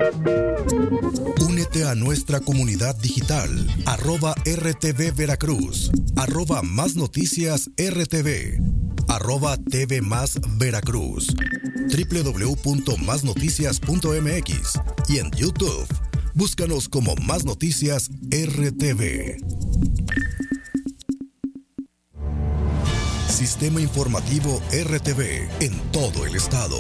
Únete a nuestra comunidad digital, @RTV Veracruz, @Más Noticias RTV, @TV Más Veracruz, www.masnoticias.mx y en YouTube. Búscanos como Más Noticias RTV. Sistema Informativo RTV en todo el estado.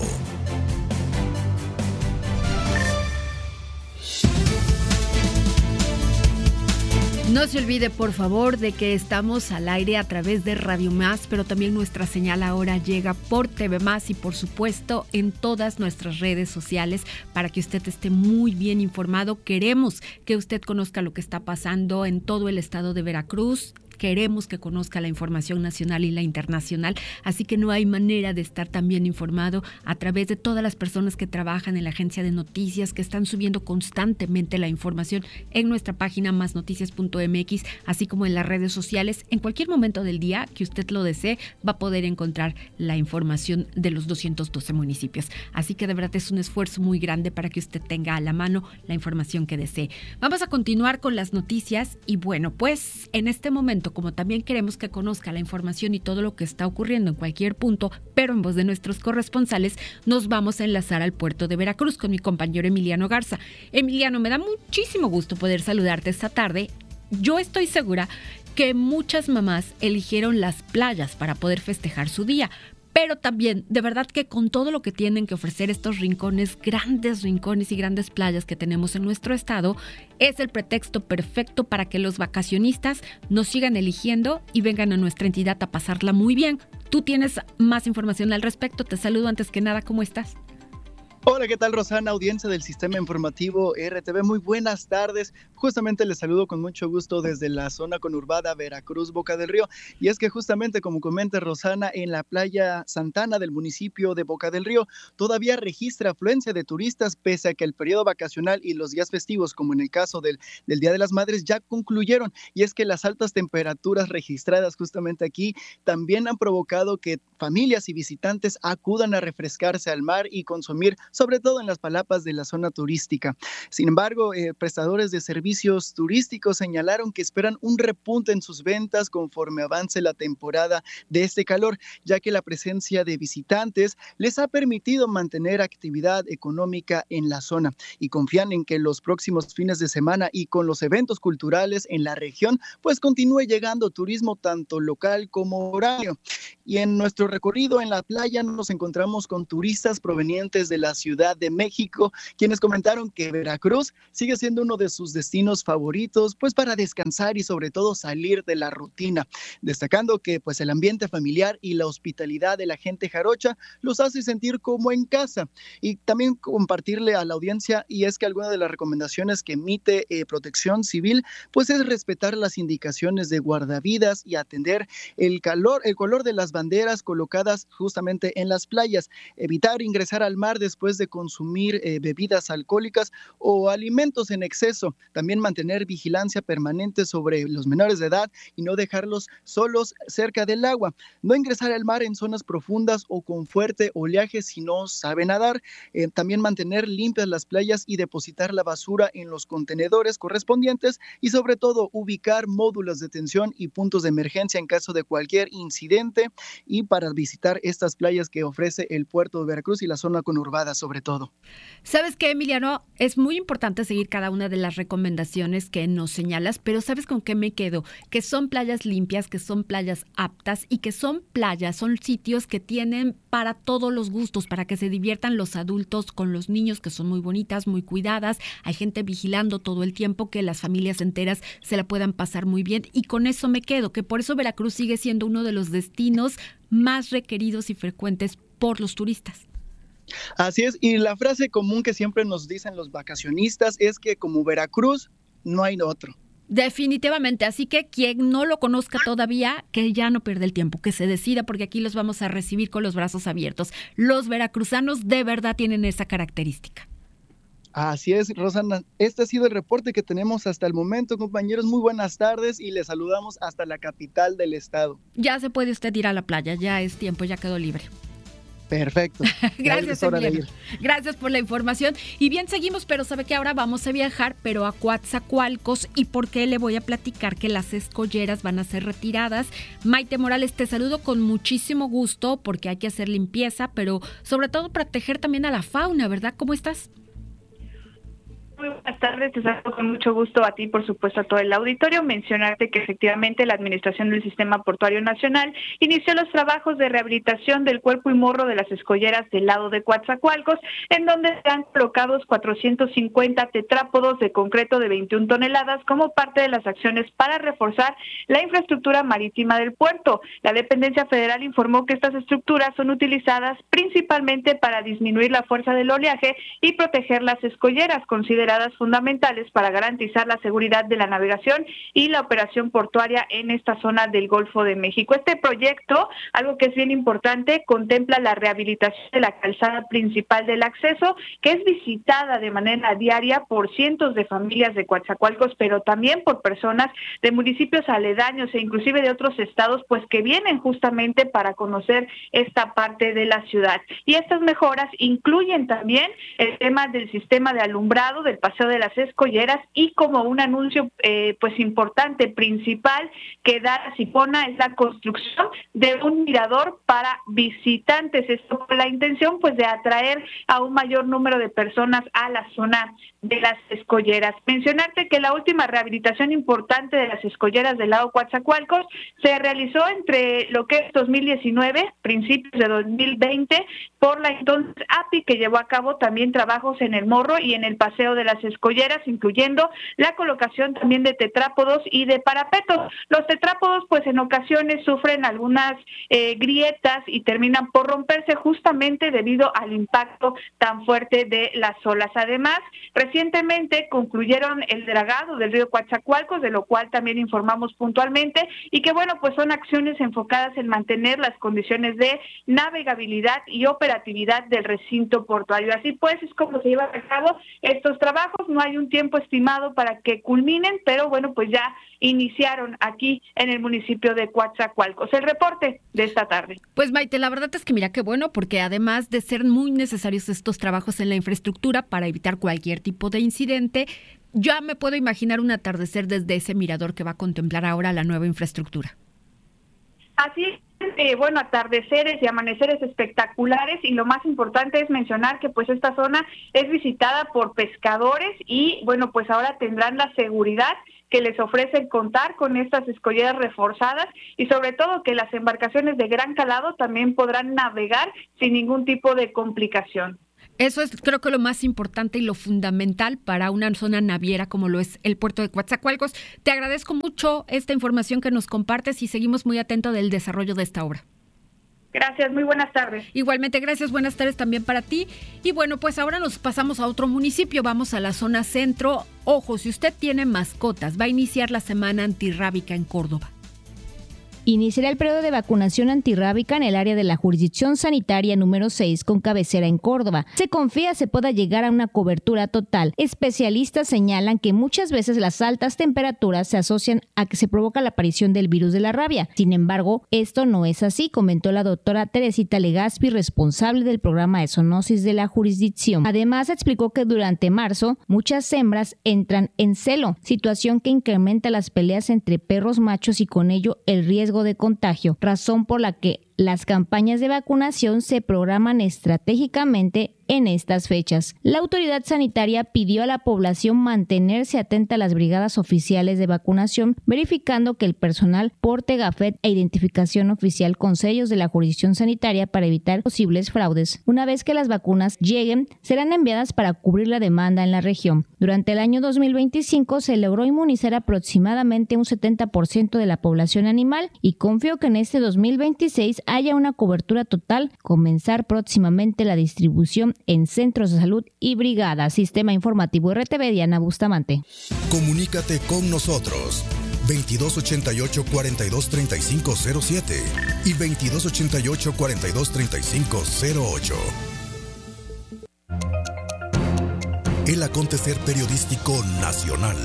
No se olvide, por favor, de que estamos al aire a través de Radio Más, pero también nuestra señal ahora llega por TV Más y, por supuesto, en todas nuestras redes sociales para que usted esté muy bien informado. Queremos que usted conozca lo que está pasando en todo el estado de Veracruz. Queremos que conozca la información nacional y la internacional, así que no hay manera de estar tan bien informado a través de todas las personas que trabajan en la agencia de noticias, que están subiendo constantemente la información en nuestra página masnoticias.mx, así como en las redes sociales. En cualquier momento del día que usted lo desee, va a poder encontrar la información de los 212 municipios. Así que de verdad es un esfuerzo muy grande para que usted tenga a la mano la información que desee. Vamos a continuar con las noticias y bueno, pues en este momento, como también queremos que conozca la información y todo lo que está ocurriendo en cualquier punto, pero en voz de nuestros corresponsales, nos vamos a enlazar al puerto de Veracruz con mi compañero Emiliano Garza. Emiliano, me da muchísimo gusto poder saludarte esta tarde. Yo estoy segura que muchas mamás eligieron las playas para poder festejar su día, pero también, de verdad que con todo lo que tienen que ofrecer estos rincones, grandes rincones y grandes playas que tenemos en nuestro estado, es el pretexto perfecto para que los vacacionistas nos sigan eligiendo y vengan a nuestra entidad a pasarla muy bien. Tú tienes más información al respecto. Te saludo antes que nada. ¿Cómo estás? Hola, ¿qué tal, Rosana? Audiencia del Sistema Informativo RTV, muy buenas tardes. Justamente les saludo con mucho gusto desde la zona conurbada Veracruz, Boca del Río. Y es que justamente, como comenta Rosana, en la playa Santana del municipio de Boca del Río todavía registra afluencia de turistas, pese a que el periodo vacacional y los días festivos, como en el caso del Día de las Madres, ya concluyeron. Y es que las altas temperaturas registradas justamente aquí también han provocado que familias y visitantes acudan a refrescarse al mar y consumir, sobre todo en las palapas de la zona turística. Sin embargo, prestadores de servicios turísticos señalaron que esperan un repunte en sus ventas conforme avance la temporada de este calor, ya que la presencia de visitantes les ha permitido mantener actividad económica en la zona y confían en que los próximos fines de semana y con los eventos culturales en la región, pues continúe llegando turismo tanto local como horario. Y en nuestro recorrido en la playa nos encontramos con turistas provenientes de la Ciudad de México, quienes comentaron que Veracruz sigue siendo uno de sus destinos favoritos, pues para descansar y sobre todo salir de la rutina, destacando que pues el ambiente familiar y la hospitalidad de la gente jarocha los hace sentir como en casa. Y también compartirle a la audiencia, y es que alguna de las recomendaciones que emite Protección Civil, pues es respetar las indicaciones de guardavidas y atender el color de las banderas colocadas justamente en las playas, evitar ingresar al mar después de consumir bebidas alcohólicas o alimentos en exceso, también mantener vigilancia permanente sobre los menores de edad y no dejarlos solos cerca del agua, no ingresar al mar en zonas profundas o con fuerte oleaje si no sabe nadar, también mantener limpias las playas y depositar la basura en los contenedores correspondientes y sobre todo ubicar módulos de detención y puntos de emergencia en caso de cualquier incidente y para visitar estas playas que ofrece el puerto de Veracruz y la zona conurbada sobre todo. ¿Sabes qué, Emiliano? Es muy importante seguir cada una de las recomendaciones que nos señalas, pero ¿sabes con qué me quedo? Que son playas limpias, que son playas aptas y que son sitios que tienen para todos los gustos, para que se diviertan los adultos con los niños, que son muy bonitas, muy cuidadas. Hay gente vigilando todo el tiempo, que las familias enteras se la puedan pasar muy bien y con eso me quedo, que por eso Veracruz sigue siendo uno de los destinos más requeridos y frecuentes por los turistas. Así es, y la frase común que siempre nos dicen los vacacionistas es que como Veracruz no hay otro. Definitivamente, así que quien no lo conozca todavía, que ya no pierda el tiempo, que se decida, porque aquí los vamos a recibir con los brazos abiertos. Los veracruzanos de verdad tienen esa característica. Así es, Rosana. Este ha sido el reporte que tenemos hasta el momento, compañeros. Muy buenas tardes y les saludamos hasta la capital del estado. Ya se puede usted ir a la playa, ya es tiempo, ya quedó libre. Perfecto. Gracias, Emiliano. Gracias por la información. Y bien, seguimos, pero sabe que ahora vamos a viajar, pero a Coatzacoalcos. ¿Y por qué? Le voy a platicar que las escolleras van a ser retiradas. Maite Morales, te saludo con muchísimo gusto porque hay que hacer limpieza, pero sobre todo proteger también a la fauna, ¿verdad? ¿Cómo estás? Muy buenas tardes, te saludo con mucho gusto a ti, por supuesto a todo el auditorio. Mencionarte que efectivamente la Administración del Sistema Portuario Nacional inició los trabajos de rehabilitación del cuerpo y morro de las escolleras del lado de Coatzacoalcos, en donde se han colocados 450 tetrápodos de concreto de 21 toneladas como parte de las acciones para reforzar la infraestructura marítima del puerto. La dependencia federal informó que estas estructuras son utilizadas principalmente para disminuir la fuerza del oleaje y proteger las escolleras, consideradas fundamentales para garantizar la seguridad de la navegación y la operación portuaria en esta zona del Golfo de México. Este proyecto, algo que es bien importante, contempla la rehabilitación de la calzada principal del acceso, que es visitada de manera diaria por cientos de familias de Coatzacoalcos, pero también por personas de municipios aledaños e inclusive de otros estados, pues que vienen justamente para conocer esta parte de la ciudad. Y estas mejoras incluyen también el tema del sistema de alumbrado del Paseo de las Escolleras y como un anuncio pues importante, principal, que da Sipona es la construcción de un mirador para visitantes. Esto con la intención pues de atraer a un mayor número de personas a la zona de las escolleras. Mencionarte que la última rehabilitación importante de las escolleras del lado Coatzacoalcos se realizó entre lo que es 2019, principios de 2020, por la entonces API, que llevó a cabo también trabajos en el morro y en el paseo de las escolleras, incluyendo la colocación también de tetrápodos y de parapetos. Los tetrápodos pues en ocasiones sufren algunas grietas y terminan por romperse justamente debido al impacto tan fuerte de las olas. Además, recientemente concluyeron el dragado del río Coatzacoalcos, de lo cual también informamos puntualmente, y que bueno, pues son acciones enfocadas en mantener las condiciones de navegabilidad y operatividad del recinto portuario. Así pues, es como se llevan a cabo estos trabajos. No hay un tiempo estimado para que culminen, pero bueno, pues ya iniciaron aquí en el municipio de Coatzacoalcos. El reporte de esta tarde. Pues Maite, la verdad es que mira qué bueno, porque además de ser muy necesarios estos trabajos en la infraestructura para evitar cualquier tipo de incidente, ya me puedo imaginar un atardecer desde ese mirador que va a contemplar ahora la nueva infraestructura. Así es, bueno, atardeceres y amaneceres espectaculares, y lo más importante es mencionar que pues esta zona es visitada por pescadores y bueno, pues ahora tendrán la seguridad que les ofrecen contar con estas escolleras reforzadas y sobre todo que las embarcaciones de gran calado también podrán navegar sin ningún tipo de complicación. Eso es, creo que lo más importante y lo fundamental para una zona naviera como lo es el puerto de Coatzacoalcos. Te agradezco mucho esta información que nos compartes y seguimos muy atentos del desarrollo de esta obra. Gracias, muy buenas tardes. Igualmente, gracias, buenas tardes también para ti. Y bueno, pues ahora nos pasamos a otro municipio, vamos a la zona centro. Ojo, si usted tiene mascotas, va a iniciar la semana antirrábica en Córdoba. Iniciará el periodo de vacunación antirrábica en el área de la jurisdicción sanitaria número 6 con cabecera en Córdoba. Se confía se pueda llegar a una cobertura total. Especialistas señalan que muchas veces las altas temperaturas se asocian a que se provoca la aparición del virus de la rabia. Sin embargo, esto no es así, comentó la doctora Teresita Legaspi, responsable del programa de zoonosis de la jurisdicción. Además, explicó que durante marzo muchas hembras entran en celo, situación que incrementa las peleas entre perros machos y con ello el riesgo de contagio, razón por la que las campañas de vacunación se programan estratégicamente en estas fechas. La autoridad sanitaria pidió a la población mantenerse atenta a las brigadas oficiales de vacunación, verificando que el personal porte gafet e identificación oficial con sellos de la jurisdicción sanitaria para evitar posibles fraudes. Una vez que las vacunas lleguen, serán enviadas para cubrir la demanda en la región. Durante el año 2025 se logró inmunizar aproximadamente un 70% de la población animal y confío que en este 2026 haya una cobertura total, comenzar próximamente la distribución en centros de salud y brigadas. Sistema Informativo RTV, Diana Bustamante. Comunícate con nosotros 2288-423507 y 2288-423508. El acontecer periodístico nacional.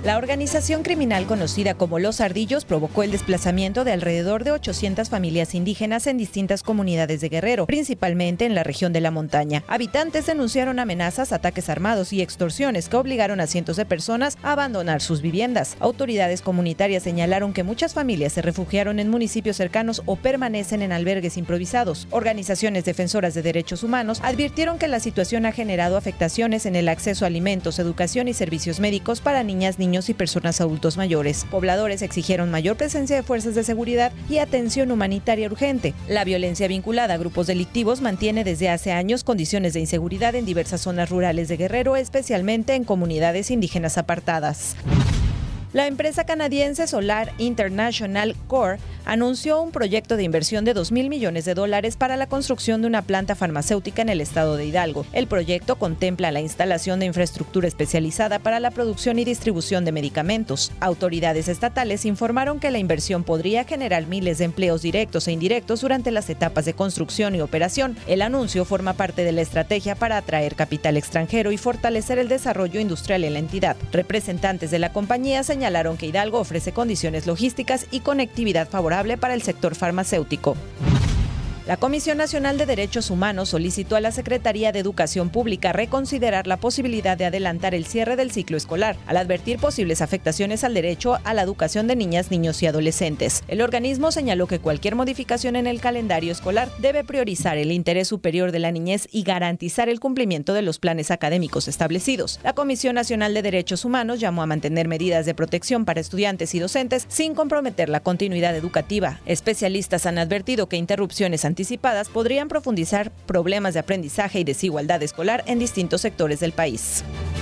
La organización criminal conocida como Los Ardillos provocó el desplazamiento de alrededor de 800 familias indígenas en distintas comunidades de Guerrero, principalmente en la región de la montaña. Habitantes denunciaron amenazas, ataques armados y extorsiones que obligaron a cientos de personas a abandonar sus viviendas. Autoridades comunitarias señalaron que muchas familias se refugiaron en municipios cercanos o permanecen en albergues improvisados. Organizaciones defensoras de derechos humanos advirtieron que la situación ha generado afectaciones en el acceso a alimentos, educación y servicios médicos para niñas, niños y personas adultos mayores. Pobladores exigieron mayor presencia de fuerzas de seguridad y atención humanitaria urgente. La violencia vinculada a grupos delictivos mantiene desde hace años condiciones de inseguridad en diversas zonas rurales de Guerrero, especialmente en comunidades indígenas apartadas. La empresa canadiense Solar International Corp anunció un proyecto de inversión de $2,000 millones para la construcción de una planta farmacéutica en el estado de Hidalgo. El proyecto contempla la instalación de infraestructura especializada para la producción y distribución de medicamentos. Autoridades estatales informaron que la inversión podría generar miles de empleos directos e indirectos durante las etapas de construcción y operación. El anuncio forma parte de la estrategia para atraer capital extranjero y fortalecer el desarrollo industrial en la entidad. Representantes de la compañía señalaron que Hidalgo ofrece condiciones logísticas y conectividad favorable para el sector farmacéutico. La Comisión Nacional de Derechos Humanos solicitó a la Secretaría de Educación Pública reconsiderar la posibilidad de adelantar el cierre del ciclo escolar, al advertir posibles afectaciones al derecho a la educación de niñas, niños y adolescentes. El organismo señaló que cualquier modificación en el calendario escolar debe priorizar el interés superior de la niñez y garantizar el cumplimiento de los planes académicos establecidos. La Comisión Nacional de Derechos Humanos llamó a mantener medidas de protección para estudiantes y docentes sin comprometer la continuidad educativa. Especialistas han advertido que interrupciones anticipadas podrían profundizar problemas de aprendizaje y desigualdad escolar en distintos sectores del país.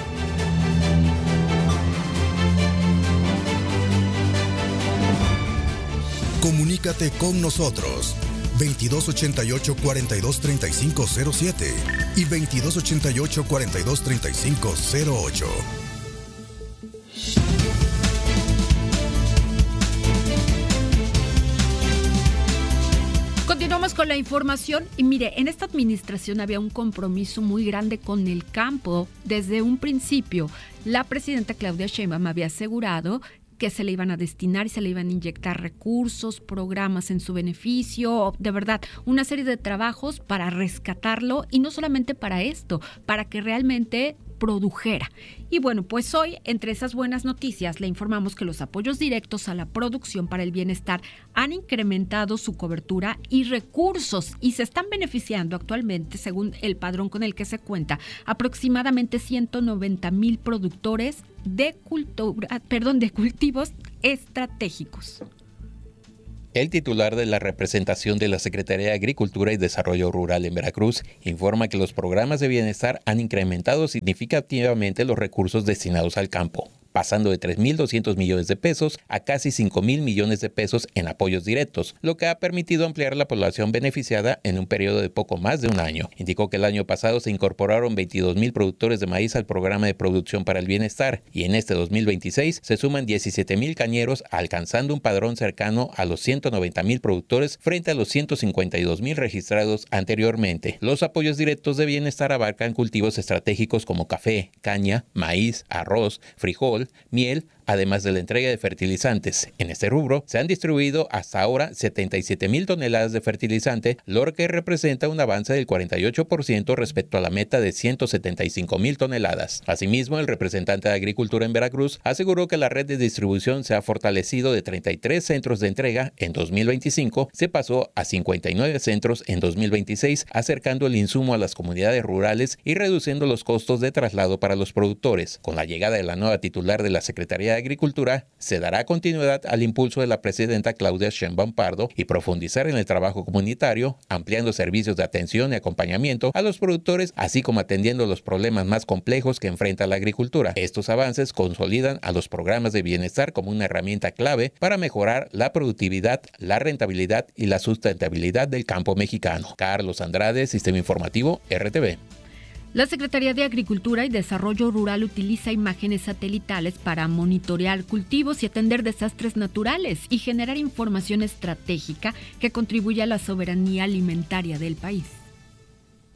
Comunícate con nosotros 2288-423507 y 2288-423508. Continuamos con la información y mire, en esta administración había un compromiso muy grande con el campo. Desde un principio, la presidenta Claudia Sheinbaum había asegurado que se le iban a destinar y se le iban a inyectar recursos, programas en su beneficio, de verdad, una serie de trabajos para rescatarlo y no solamente para esto, para que realmente produjera. Y bueno, pues hoy, entre esas buenas noticias, le informamos que los apoyos directos a la producción para el bienestar han incrementado su cobertura y recursos y se están beneficiando actualmente, según el padrón con el que se cuenta, aproximadamente 190,000 productores de cultivos estratégicos. El titular de la representación de la Secretaría de Agricultura y Desarrollo Rural en Veracruz informa que los programas de bienestar han incrementado significativamente los recursos destinados al campo, pasando de 3.200 millones de pesos a casi 5.000 millones de pesos en apoyos directos, lo que ha permitido ampliar la población beneficiada en un periodo de poco más de un año. Indicó que el año pasado se incorporaron 22,000 productores de maíz al programa de producción para el bienestar y en este 2026 se suman 17,000 cañeros, alcanzando un padrón cercano a los 190,000 productores frente a los 152,000 registrados anteriormente. Los apoyos directos de bienestar abarcan cultivos estratégicos como café, caña, maíz, arroz, frijol, miel, además de la entrega de fertilizantes. En este rubro se han distribuido hasta ahora 77,000 toneladas de fertilizante, lo que representa un avance del 48% respecto a la meta de 175,000 toneladas. Asimismo, el representante de Agricultura en Veracruz aseguró que la red de distribución se ha fortalecido de 33 centros de entrega en 2025, se pasó a 59 centros en 2026, acercando el insumo a las comunidades rurales y reduciendo los costos de traslado para los productores. Con la llegada de la nueva titular de la Secretaría de Agricultura, se dará continuidad al impulso de la presidenta Claudia Sheinbaum Pardo y profundizar en el trabajo comunitario, ampliando servicios de atención y acompañamiento a los productores, así como atendiendo los problemas más complejos que enfrenta la agricultura. Estos avances consolidan a los programas de bienestar como una herramienta clave para mejorar la productividad, la rentabilidad y la sustentabilidad del campo mexicano. Carlos Andrade, Sistema Informativo, RTV. La Secretaría de Agricultura y Desarrollo Rural utiliza imágenes satelitales para monitorear cultivos y atender desastres naturales y generar información estratégica que contribuya a la soberanía alimentaria del país.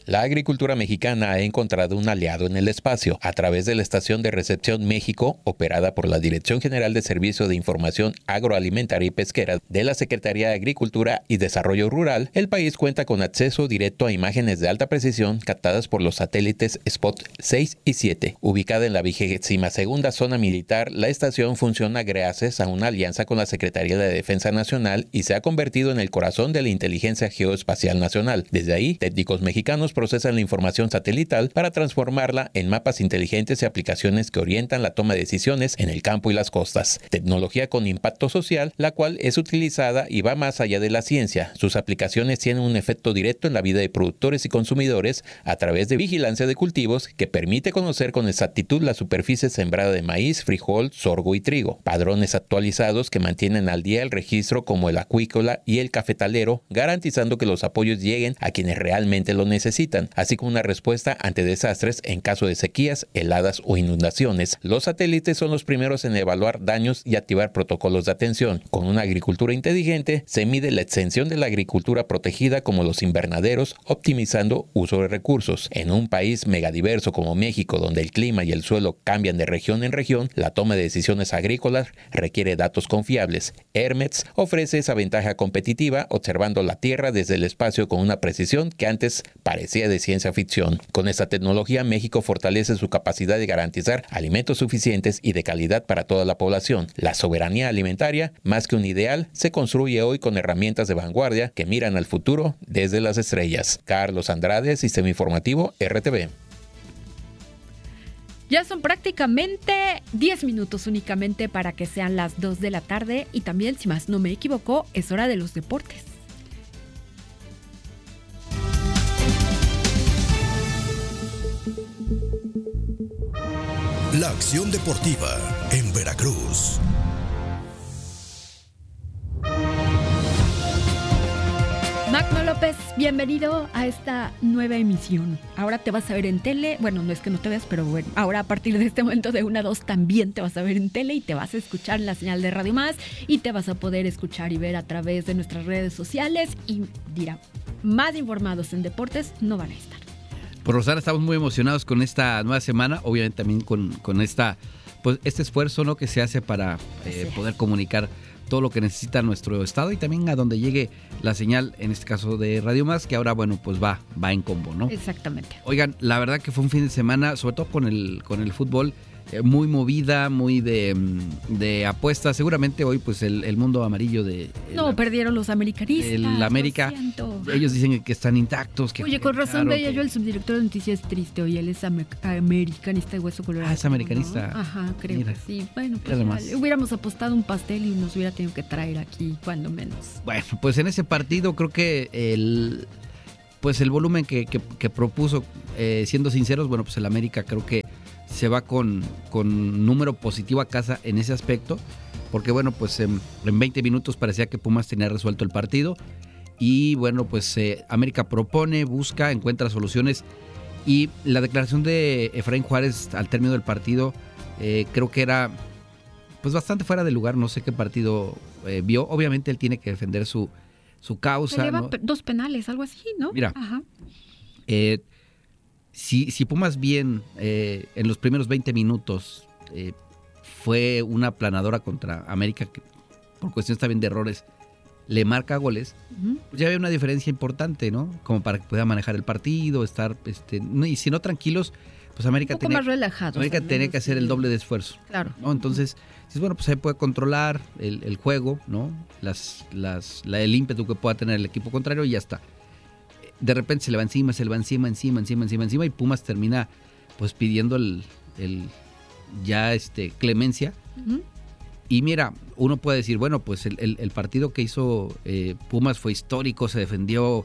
La agricultura mexicana ha encontrado un aliado en el espacio a través de la Estación de Recepción México, operada por la Dirección General de Servicio de Información Agroalimentaria y Pesquera de la Secretaría de Agricultura y Desarrollo Rural. El país cuenta con acceso directo a imágenes de alta precisión captadas por los satélites Spot 6 y 7. Ubicada en la 22ª zona militar, la estación funciona gracias a una alianza con la Secretaría de Defensa Nacional y se ha convertido en el corazón de la inteligencia geoespacial nacional. Desde ahí, técnicos mexicanos procesan la información satelital para transformarla en mapas inteligentes y aplicaciones que orientan la toma de decisiones en el campo y las costas. Tecnología con impacto social, la cual es utilizada y va más allá de la ciencia. Sus aplicaciones tienen un efecto directo en la vida de productores y consumidores a través de vigilancia de cultivos que permite conocer con exactitud la superficie sembrada de maíz, frijol, sorgo y trigo. Padrones actualizados que mantienen al día el registro como el acuícola y el cafetalero, garantizando que los apoyos lleguen a quienes realmente lo necesitan, así como una respuesta ante desastres en caso de sequías, heladas o inundaciones. Los satélites son los primeros en evaluar daños y activar protocolos de atención. Con una agricultura inteligente, se mide la extensión de la agricultura protegida como los invernaderos, optimizando uso de recursos. En un país megadiverso como México, donde el clima y el suelo cambian de región en región, la toma de decisiones agrícolas requiere datos confiables. Hermets ofrece esa ventaja competitiva, observando la tierra desde el espacio con una precisión que antes parecía de ciencia ficción. Con esta tecnología, México fortalece su capacidad de garantizar alimentos suficientes y de calidad para toda la población. La soberanía alimentaria, más que un ideal, se construye hoy con herramientas de vanguardia que miran al futuro desde las estrellas. Carlos Andrade, Sistema Informativo, RTV. Ya son prácticamente 10 minutos únicamente para que sean las 2 de la tarde y también, si más no me equivoco, es hora de los deportes. La acción deportiva en Veracruz. Magno López, bienvenido a esta nueva emisión. Ahora te vas a ver en tele. Bueno, no es que no te veas, pero bueno, ahora a partir de este momento de 1 a 2 también te vas a ver en tele y te vas a escuchar en la señal de Radio Más y te vas a poder escuchar y ver a través de nuestras redes sociales y dirá, más informados en deportes no van a estar. Pues Rosana, estamos muy emocionados con esta nueva semana, obviamente también con esta, pues, este esfuerzo, ¿no?, que se hace para poder comunicar todo lo que necesita nuestro estado y también a donde llegue la señal, en este caso de Radio Más, que ahora, bueno, pues va en combo, ¿no? Exactamente. Oigan, la verdad que fue un fin de semana, sobre todo con el fútbol, muy movida, muy de apuestas. Seguramente hoy, pues, el mundo amarillo de... perdieron los americanistas. El América, ellos dicen que están intactos. Que oye, con razón veía yo el subdirector de noticias triste hoy, él es americanista de hueso colorado. Ah, es americanista. ¿No? Ajá, creo que sí. Bueno, pues hubiéramos apostado un pastel y nos hubiera tenido que traer aquí, cuando menos. Bueno, pues en ese partido creo que el volumen que propuso, siendo sinceros, bueno, pues el América creo que se va con número positivo a casa en ese aspecto, porque bueno, pues en 20 minutos parecía que Pumas tenía resuelto el partido y bueno, pues América propone, busca, encuentra soluciones y la declaración de Efraín Juárez al término del partido creo que era pues bastante fuera de lugar. No sé qué partido vio, obviamente él tiene que defender su causa. Le lleva 2 penales, algo así, ¿no? Mira, ajá. Si Pumas bien en los primeros 20 minutos fue una aplanadora contra América, que por cuestiones también de errores le marca goles, pues ya había una diferencia importante, ¿no? Como para que pueda manejar el partido, estar, y si no tranquilos, pues América un poco más relajados. América tenía que hacer el doble de esfuerzo. Claro. ¿No? Entonces, bueno, pues ahí puede controlar el juego, ¿no? El ímpetu que pueda tener el equipo contrario y ya está. De repente se le va encima y Pumas termina pues pidiendo clemencia. Uh-huh. Y mira, uno puede decir, bueno, pues el partido que hizo Pumas fue histórico, se defendió,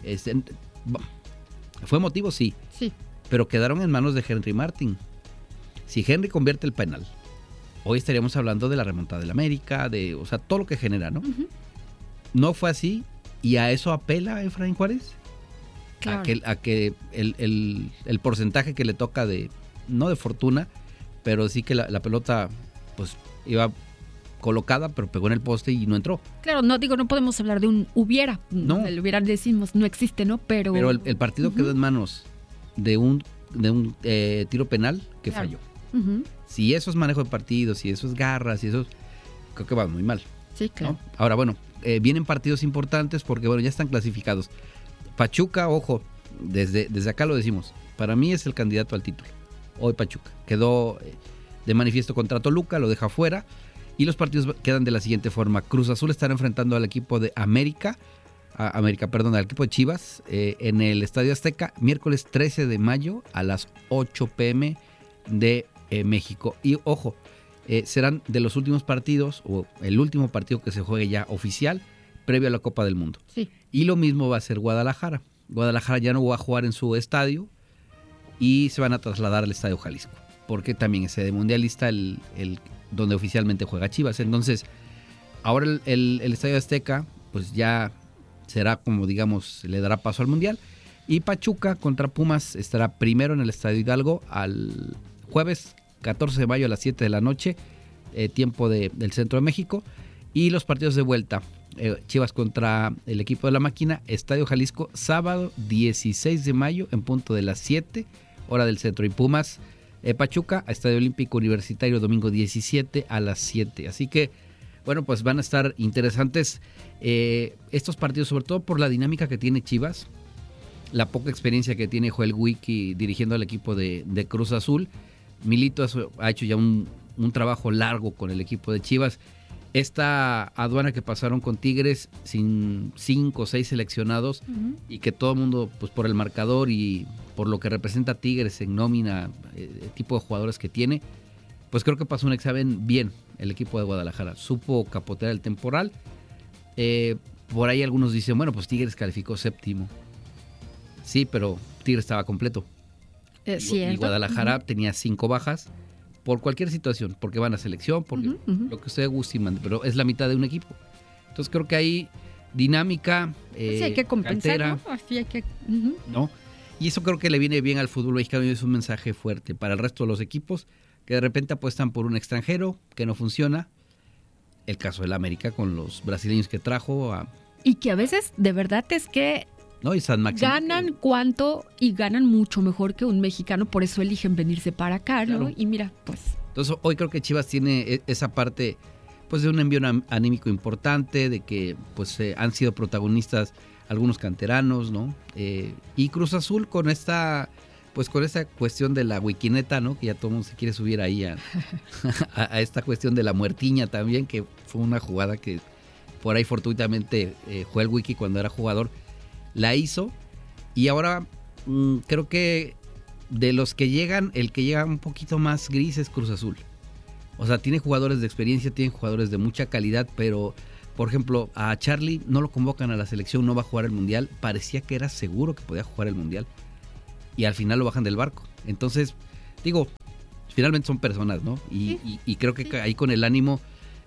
fue emotivo, sí, pero quedaron en manos de Henry Martin. Si Henry convierte el penal, hoy estaríamos hablando de la remontada del América, o sea, todo lo que genera, ¿no? Uh-huh. No fue así y a eso apela Efraín Juárez. Claro. A que el porcentaje que le toca no de fortuna, pero sí que la pelota pues iba colocada, pero pegó en el poste y no entró. Claro, no podemos hablar de un hubiera. No. El hubiera decimos, no existe, ¿no? Pero el partido quedó en manos de un tiro penal que falló. Si eso es manejo de partido, si eso es garras, si eso es, creo que va muy mal. Sí, claro. ¿No? Ahora, bueno, vienen partidos importantes porque, bueno, ya están clasificados. Pachuca, ojo, desde acá lo decimos, para mí es el candidato al título. Hoy Pachuca quedó de manifiesto contra Toluca, lo deja fuera. Y los partidos quedan de la siguiente forma. Cruz Azul estará enfrentando al equipo de al equipo de Chivas en el Estadio Azteca, miércoles 13 de mayo a las 8 p.m. de México. Y ojo, serán de los últimos partidos, o el último partido que se juegue ya oficial, previo a la Copa del Mundo. Sí. Y lo mismo va a ser Guadalajara. Guadalajara ya no va a jugar en su estadio y se van a trasladar al Estadio Jalisco, porque también es sede mundialista el donde oficialmente juega Chivas. Entonces, ahora el Estadio Azteca, pues ya será como, digamos, le dará paso al Mundial. Y Pachuca contra Pumas estará primero en el Estadio Hidalgo al jueves 14 de mayo a las 7 de la noche, tiempo del Centro de México. Y los partidos de vuelta, Chivas contra el equipo de la Máquina, Estadio Jalisco, sábado 16 de mayo en punto de las 7, hora del centro. Y Pumas, Pachuca, a Estadio Olímpico Universitario, domingo 17 a las 7. Así que, bueno, pues van a estar interesantes estos partidos, sobre todo por la dinámica que tiene Chivas, la poca experiencia que tiene Joel Wiki dirigiendo al equipo de Cruz Azul. Milito ha hecho ya un trabajo largo con el equipo de Chivas. Esta aduana que pasaron con Tigres sin 5 o 6 seleccionados, y que todo el mundo, pues por el marcador y por lo que representa Tigres en nómina, el tipo de jugadores que tiene, pues creo que pasó un examen bien el equipo de Guadalajara. Supo capotear el temporal. Por ahí algunos dicen, bueno, pues Tigres calificó séptimo. Sí, pero Tigres estaba completo. Y Guadalajara tenía 5 bajas por cualquier situación, porque van a selección, porque lo que usted guste y mande, pero es la mitad de un equipo. Entonces creo que hay dinámica, sí, hay que compensar, cantera, ¿no? Así hay que... ¿no? Y eso creo que le viene bien al fútbol mexicano y es un mensaje fuerte para el resto de los equipos que de repente apuestan por un extranjero que no funciona. El caso del América con los brasileños que trajo. Y que a veces de verdad es que ¿no? Y San Maximo, ganan cuánto y ganan mucho mejor que un mexicano, por eso eligen venirse para acá, ¿no? Claro. Y mira, pues... Entonces hoy creo que Chivas tiene esa parte, pues, de un envío anímico importante, de que pues han sido protagonistas algunos canteranos, ¿no? Y Cruz Azul con esta cuestión de la wikineta, ¿no? Que ya todo el mundo se quiere subir ahí a esta cuestión de la muertiña también, que fue una jugada que por ahí fortuitamente Joel Wiki, cuando era jugador, la hizo. Y ahora creo que de los que llegan, el que llega un poquito más gris es Cruz Azul. O sea, tiene jugadores de experiencia, tiene jugadores de mucha calidad, pero, por ejemplo, a Charlie no lo convocan a la selección, no va a jugar el Mundial. Parecía que era seguro que podía jugar el Mundial. Y al final lo bajan del barco. Entonces, digo, finalmente son personas, ¿no? Y creo que ahí con el ánimo,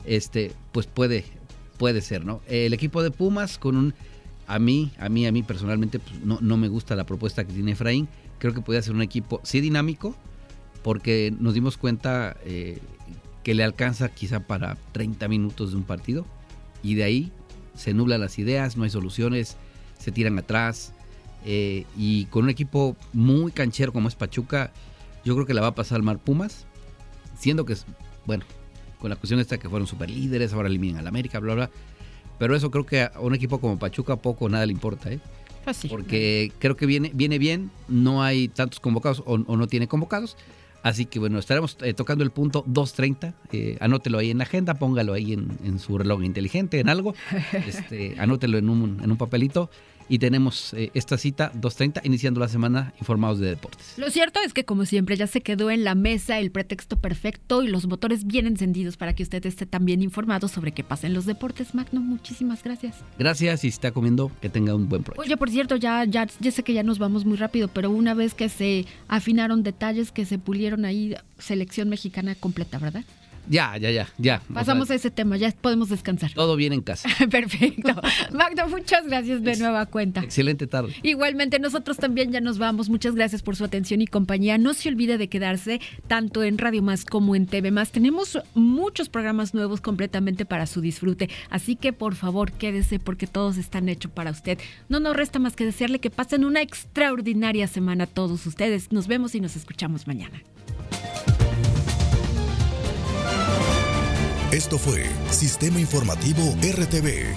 pues puede ser, ¿no? El equipo de Pumas con a mí personalmente, pues no me gusta la propuesta que tiene Efraín. Creo que podría ser un equipo sí dinámico, porque nos dimos cuenta que le alcanza quizá para 30 minutos de un partido, y de ahí se nublan las ideas, no hay soluciones, se tiran atrás, y con un equipo muy canchero como es Pachuca, yo creo que la va a pasar mal Pumas, siendo que, bueno, con la cuestión esta que fueron super líderes, ahora eliminan al América, bla, bla, pero eso creo que a un equipo como Pachuca poco o nada le importa, Pues sí, porque creo que viene bien, no hay tantos convocados o no tiene convocados. Así que bueno, estaremos tocando el punto 2:30. Anótelo ahí en la agenda, póngalo ahí en su reloj inteligente, en algo. Anótelo en un papelito. Y tenemos esta cita 2:30, iniciando la semana informados de deportes. Lo cierto es que, como siempre, ya se quedó en la mesa el pretexto perfecto y los motores bien encendidos para que usted esté también informado sobre qué pasa en los deportes. Magno, muchísimas gracias. Gracias, y si está comiendo, que tenga un buen provecho. Oye, por cierto, ya sé que ya nos vamos muy rápido, pero una vez que se afinaron detalles, que se pulieron ahí, selección mexicana completa, ¿verdad? Ya. Pasamos a ese tema, ya podemos descansar. Todo bien en casa. Perfecto. Magda, muchas gracias de nueva cuenta. Excelente tarde. Igualmente, nosotros también ya nos vamos. Muchas gracias por su atención y compañía. No se olvide de quedarse tanto en Radio Más como en TV Más. Tenemos muchos programas nuevos completamente para su disfrute. Así que, por favor, quédese porque todos están hechos para usted. No nos resta más que desearle que pasen una extraordinaria semana a todos ustedes. Nos vemos y nos escuchamos mañana. Esto fue Sistema Informativo RTV.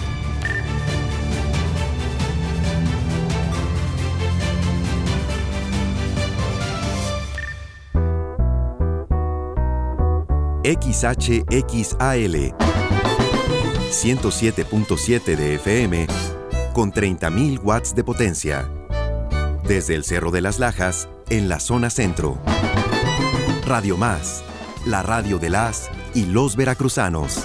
XHXAL 107.7 de FM con 30.000 watts de potencia. Desde el Cerro de las Lajas, en la zona centro. Radio Más, la radio de las y los veracruzanos.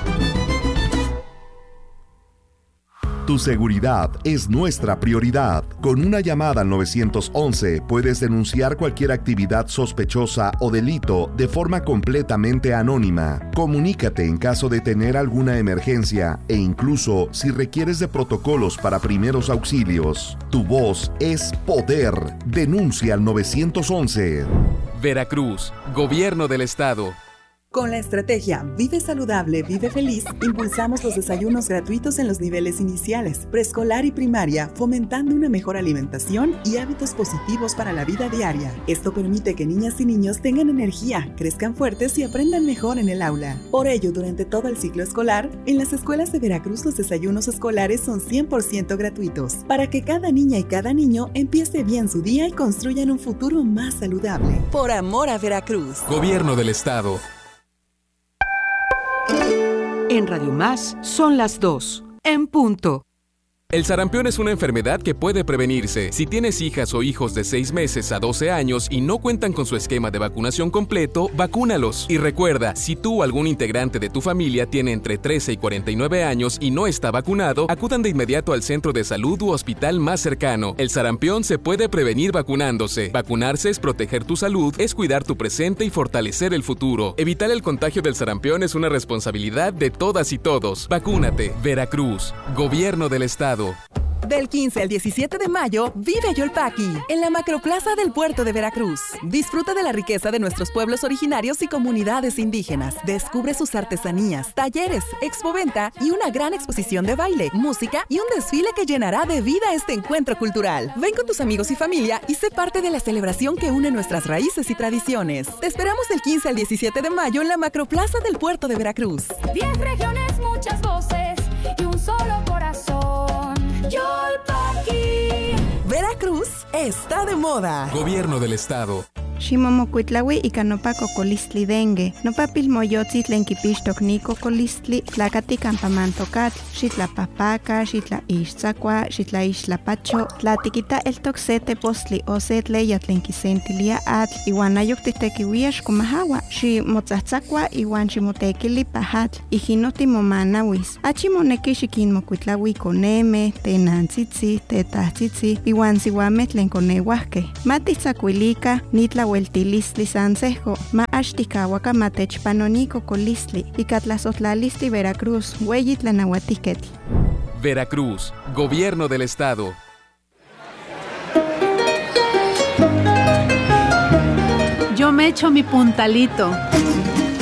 Tu seguridad es nuestra prioridad. Con una llamada al 911 puedes denunciar cualquier actividad sospechosa o delito de forma completamente anónima. Comunícate en caso de tener alguna emergencia e incluso si requieres de protocolos para primeros auxilios. Tu voz es poder. Denuncia al 911. Veracruz, Gobierno del Estado. Con la estrategia Vive Saludable, Vive Feliz, impulsamos los desayunos gratuitos en los niveles iniciales, preescolar y primaria, fomentando una mejor alimentación y hábitos positivos para la vida diaria. Esto permite que niñas y niños tengan energía, crezcan fuertes y aprendan mejor en el aula. Por ello, durante todo el ciclo escolar, en las escuelas de Veracruz los desayunos escolares son 100% gratuitos, para que cada niña y cada niño empiece bien su día y construyan un futuro más saludable. Por amor a Veracruz. Gobierno del Estado. En Radio Más son las 2, en punto. El sarampión es una enfermedad que puede prevenirse. Si tienes hijas o hijos de 6 meses a 12 años y no cuentan con su esquema de vacunación completo, vacúnalos. Y recuerda, si tú o algún integrante de tu familia tiene entre 13 y 49 años y no está vacunado, acudan de inmediato al centro de salud u hospital más cercano. El sarampión se puede prevenir vacunándose. Vacunarse es proteger tu salud, es cuidar tu presente y fortalecer el futuro. Evitar el contagio del sarampión es una responsabilidad de todas y todos. Vacúnate. Veracruz, Gobierno del Estado. Del 15 al 17 de mayo, vive Yolpaqui, en la Macroplaza del Puerto de Veracruz. Disfruta de la riqueza de nuestros pueblos originarios y comunidades indígenas. Descubre sus artesanías, talleres, expoventa y una gran exposición de baile, música y un desfile que llenará de vida este encuentro cultural. Ven con tus amigos y familia y sé parte de la celebración que une nuestras raíces y tradiciones. Te esperamos del 15 al 17 de mayo en la Macroplaza del Puerto de Veracruz. 10 regiones, muchas voces y un solo corazón. Yolpaqui. Veracruz está de moda. Gobierno del Estado. Ximomocuitlaui y canopa cocolistli dengue. Nopa pilmoyotzi tlenquipixtoc nico colistli, tlacati campamantocat, xitlapapaca, xitla ixtzacua, xitla ixtlapacho, tlatiquita el toxete postli osetle ya tlenquisentilia atl, iwan ayoctitequiuia xcomahawa, ximotzahtzacua iwan ximotequili pahatl, ijinoti momanawis. Achimoneki xiquinmocuitlaui coneme, tenantzitzi, tetahtzitzi, iwan siuame tlenconeuahque. Matitzacuilica, nitla hueltilistli sansejo, ma axticahuaca matechpanonico colistli, y catlazotlalisli Veracruz, hueyitlanauatiquetl. Veracruz, Gobierno del Estado. Yo me echo mi puntalito.